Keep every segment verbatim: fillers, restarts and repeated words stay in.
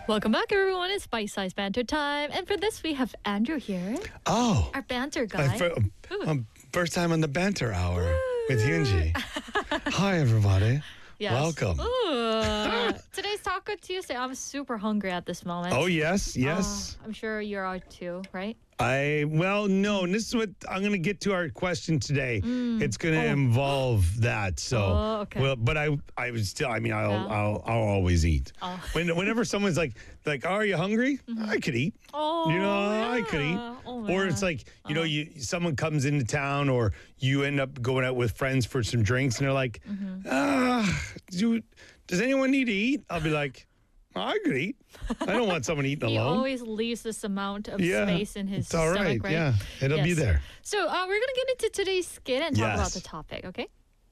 Welcome back, everyone. It's Bite Size Banter time. And for this, we have Andrew here, Oh, our banter uh, guy. fir- um, first time on the banter hour with Hyunji. Hi, everybody. Yes. Welcome. Ooh. Today's Taco Tuesday. I'm super hungry at this moment. Oh, yes, yes. Uh, I'm sure you are too, right? I, well, no, and this is what I'm going to get to our question today. It's going to Oh. involve that. So, Oh, okay. well, but I, I would still, I mean, I'll, Yeah. I'll, I'll always eat. Oh. When, whenever someone's like, like, oh, are you hungry? I could eat. Oh, You know, I yeah. could eat. Oh, Or it's man. like, you know, you someone comes into town or you end up going out with friends for some drinks and they're like, Mm-hmm. ah, do, does anyone need to eat? I'll be like, I could eat. I don't want someone eating He alone. always leaves this amount of Yeah, space in his it's all stomach, right. right? Yeah, it'll be Yes. there. So uh, we're going to get into today's skit and talk about Yes. the topic, okay?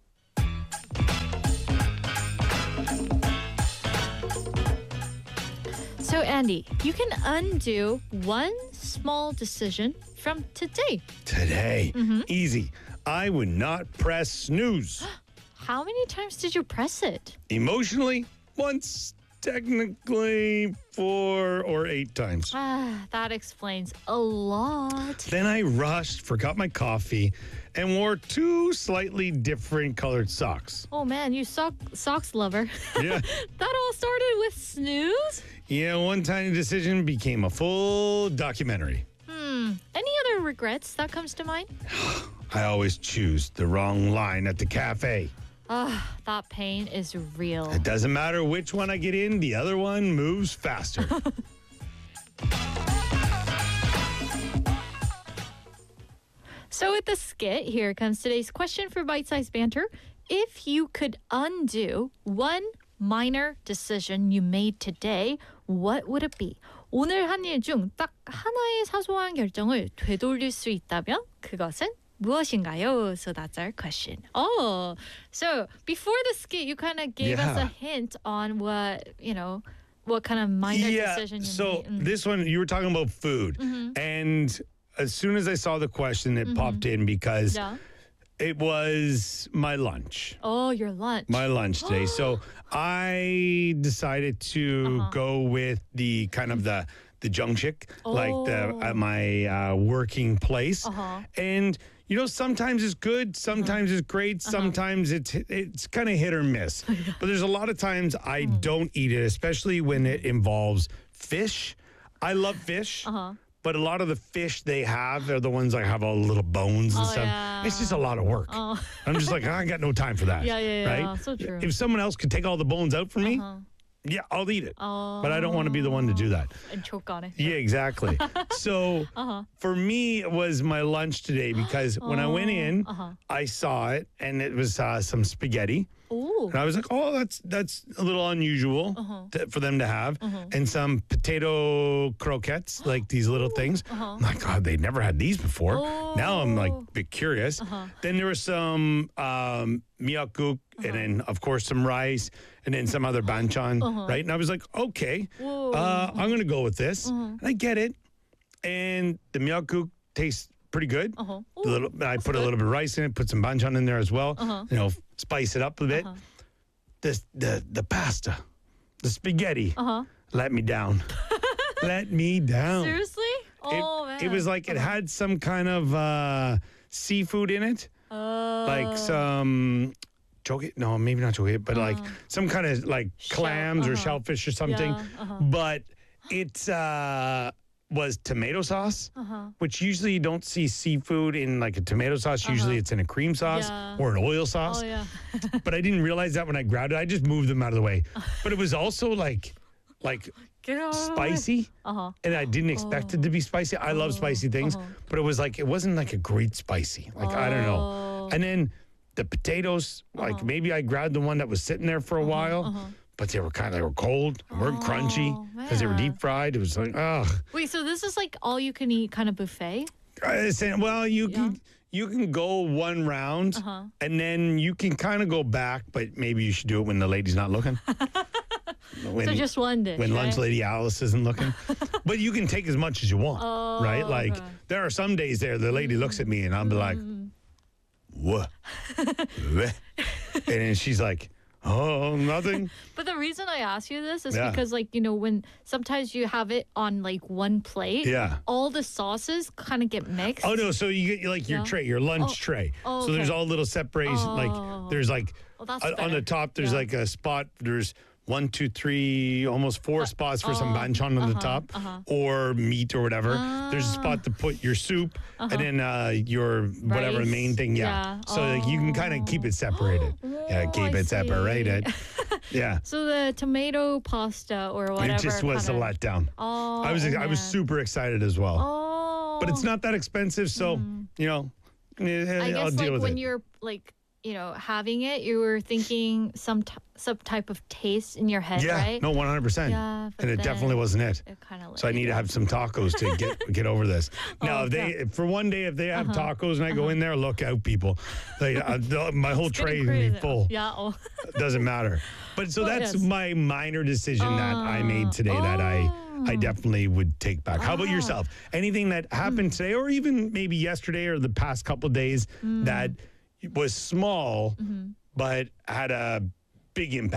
So, Andy, you can undo one small decision from today. Today, Mm-hmm. easy. I would not press snooze. How many times did you press it? Emotionally, once, technically, four or eight times. Ah, that explains a lot. Then I rushed, forgot my coffee, and wore two slightly different colored socks. Oh man, you sock socks lover. Yeah. That all started with snooze? Yeah, one tiny decision became a full documentary. Hmm. Any other regrets that comes to mind? I always choose the wrong line at the cafe. Ah, that pain is real. It doesn't matter which one I get in, the other one moves faster. So with the skit, here comes today's question for Bite Size Banter. If you could undo one minor decision you made today, what would it be? 오늘 한 일 중 딱 하나의 사소한 결정을 되돌릴 수 있다면 그것은 무엇인가요? So that's our question. Oh, so before the skit, you kind of gave us Yeah. a hint on what, you know, what kind of minor yeah, decision you so made. Mm. this one, you were talking about food. And as soon as I saw the question, it popped in because Yeah. it was my lunch. Oh, your lunch. My lunch today. So I decided to Uh-huh. go with the kind of the the jungshik, like the Oh. at my uh, working place. Uh-huh. And you know, sometimes it's good, sometimes it's great, sometimes it's it's kind of hit or miss. But there's a lot of times I Mm. don't eat it, especially when it involves fish. I love fish. Uh-huh. But a lot of the fish they have are the ones that have all the little bones and Oh, stuff. yeah. It's just a lot of work. Oh. I'm just like, I got no time for that. Yeah, yeah, yeah. Right? So true. If someone else could take all the bones out for me, Uh-huh. yeah, I'll eat it. Oh. But I don't want to be the one to do that. And choke on it. Yeah, exactly. So Uh-huh. for me, it was my lunch today because when I went in, Uh-huh. I saw it and it was uh, some spaghetti. Ooh. And I was like, oh, that's that's a little unusual Uh-huh. to- for them to have. And some potato croquettes, like these little things. Uh-huh. I'm like, God, they never had these before. Now I'm like Oh. a bit curious. Uh-huh. Then there was some um, miyakguk and then, of course, some rice and then some other banchan, right? And I was like, okay, Uh-huh. Whoa. uh, I'm going to go with this. Uh-huh. And I get it. And the miyakguk tastes pretty good. Uh-huh. A Ooh, little, I put a good. little bit of rice in it, put some banchan in there as well. Uh-huh. You know, spice it up a bit. Uh-huh. The, the, the pasta, the spaghetti, Uh-huh. let me down. Let me down. Seriously? It, Oh, man. it was like it had some kind of uh, seafood in it, Uh, like some choke. No, maybe not choke, but like some kind of like Shell, clams or uh-huh. shellfish or something. Yeah, uh-huh. But it uh, was tomato sauce, Uh-huh. which usually you don't see seafood in like a tomato sauce. Usually it's in a cream sauce Yeah. or an oil sauce. Oh, yeah. But I didn't realize that when I grabbed it. I just moved them out of the way. But it was also like, like Get out of the way. spicy. Uh-huh. And I didn't expect it to be spicy. I love spicy things, uh-huh. but it was like it wasn't like a great spicy. Like I don't know. Oh. And then the potatoes, like Uh-huh. maybe I grabbed the one that was sitting there for a while, but they were kind of they were cold, and weren't crunchy Oh, because they were man. deep fried. It was like, oh, Wait, so this is like all you can eat kind of buffet? I said, well, you Yeah. can you can go one round, Uh-huh. and then you can kind of go back, but maybe you should do it when the lady's not looking. When, So just one dish, when lunch right? lady Alice isn't looking. But you can take as much as you want, Oh, right? Like okay. there are some days there the lady looks at me and I'll be like, Mm. what? and then she's like, Oh, nothing. But the reason I ask you this is Yeah. because, like, you know, when sometimes you have it on like one plate, Yeah. all the sauces kind of get mixed. Oh no! So you get like your Yeah. tray, your lunch Oh. tray. Oh, So there's okay. all little separation. Oh. Like there's like Oh, that's on, on better. the top. There's Yeah. like a spot. There's one, two, three, almost four spots for some oh, banchan on the uh-huh, top, uh-huh. or meat or whatever. There's a spot to put your soup, and then uh, your whatever Rice. main thing. Yeah. Yeah. So like, you can kind of keep it separated. yeah, Oh, keep I it separated. yeah. So the tomato pasta or whatever. It just was kinda, a letdown. Oh, I was oh, I was man. super excited as well. Oh. But it's not that expensive, so you know, eh, I I'll guess deal like with when it. you're like, you know, having it, you were thinking some t- some type of taste in your head, Yeah, right? no, one hundred percent. Yeah, but and it then definitely wasn't it. It kind of. So I need to have some tacos to get get over this. Now, Oh, if they yeah. for one day if they have tacos and I go in there, look out, people. Like uh, the- my whole tray is gonna be full. Yeah. Oh. Doesn't matter. But so Well, that's yes. my minor decision that I made today that I I definitely would take back. How about Ah. yourself? Anything that happened Hmm. today, or even maybe yesterday or the past couple days Hmm. that was small Mm-hmm. but had a big impact?